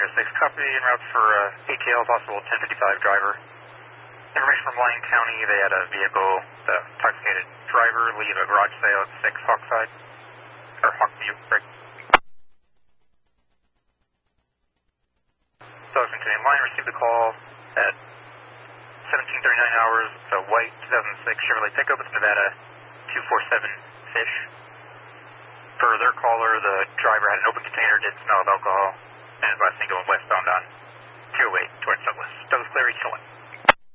6, copy en route for ATL, possible 1055 driver. Information from Lyon County, they had a vehicle, the intoxicated driver, leave a garage sale at 6 Hawkside, or Hawkview, right? So, continuing line, received the call at 17:39 hours, the white 2006 Chevrolet pickup with Nevada 247 Fish. Per their caller, the driver had an open container, did smell of alcohol, and advised me going westbound on 208 towards Douglas. Douglas clear, each 1.